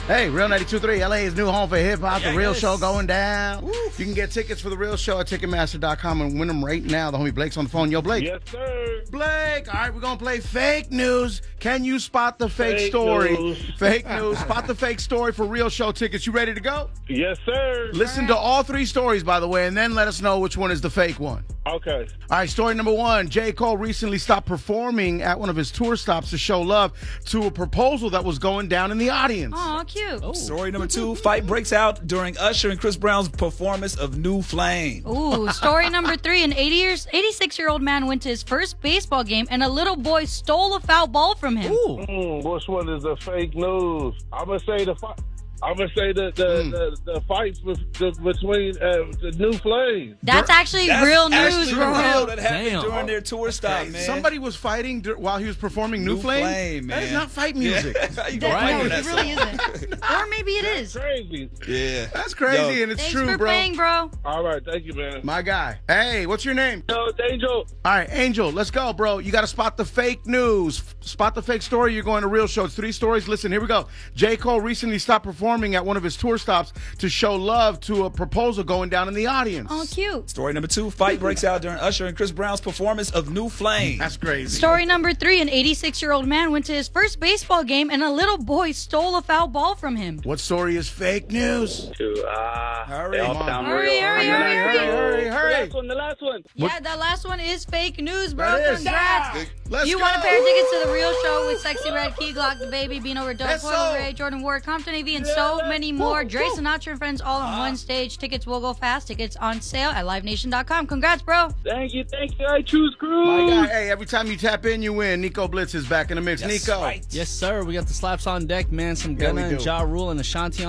Hey, Real 92.3, LA's new home for hip-hop, The Real Yes. Show going down. You can get tickets for The Real Show at Ticketmaster.com and win them right now. The homie Blake's on the phone. Yo, Blake. Yes, sir. Blake, all right, we're going to play fake news. Can you spot the fake Fake story? news. Fake news. Spot the fake story for Real Show tickets. You ready to go? Yes, sir. Listen to all three stories, by the way, and then let us know which one is the fake one. Okay. All right, story number one. J. Cole recently stopped performing at one of his tour stops to show love to a proposal that was going down in the audience. Oh, cute. Story number two, fight breaks out during Usher and Chris Brown's performance of New Flame. Ooh, story number three. An 86-year-old man went to his first baseball game and a little boy stole a foul ball from him. Which one is the fake news? I'm gonna say the fight. I'm gonna say the fights between the New Flame. That's actually That's real news, actually bro. real. That happened Damn. during their tour stop, man. Somebody was fighting while he was performing New New Flame? Flame, That is man. not fight music. How you That- gonna fight no, with it that really song? isn't. Or maybe it is. Crazy. Yeah. That's crazy, Yo, and it's Thanks true, for bro. playing, bro. All right, thank you, man. My guy. Hey, what's your name? Yo, Angel. All right, Angel, let's go, bro. You got to spot the fake news. Spot the fake story. You're going to Real Show. It's three stories. Listen, here we go. J. Cole recently stopped performing at one of his tour stops to show love to a proposal going down in the audience. Oh, cute. Story number two, fight breaks out during Usher and Chris Brown's performance of New Flame. That's crazy. Story number three. An 86-year-old man went to his first baseball game and a little boy stole a foul ball from him. What story is fake news? Hurry. They all Come on. sound Hurry, real. hurry, hurry, hurry. The last one. Yeah, that last one is fake news, bro. That is. Congrats. Let's You go. want a pair of tickets to The Real Show with Sexy Red, Key Glock, The Baby, Beano Redope, That's Coil so- Ray, Jordan Ward, Compton AV, and so many more. Dre, Sinatra, and friends all on one stage. Tickets will go fast. Tickets on sale at livenation.com. Congrats, bro. Thank you. I choose My Cruz. guy, hey, every time you tap in, you win. Nico Blitz is back in the mix. That's Nico. right. Yes, sir. We got the slaps on deck, man. Some Yeah, we Gunna and do. Ja Rule and Ashanti